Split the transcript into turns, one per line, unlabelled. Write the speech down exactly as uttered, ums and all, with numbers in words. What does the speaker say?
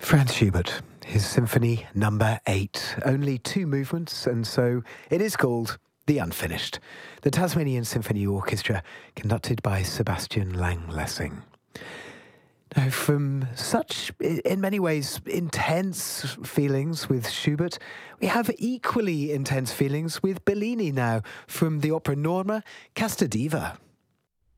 Franz Schubert, his Symphony Number Eight. Only two movements, and so it is called The Unfinished. The Tasmanian Symphony Orchestra, conducted by Sebastian Langlessing. Now, from such, in many ways, intense feelings with Schubert, we have equally intense feelings with Bellini now, from the opera Norma, Casta Diva.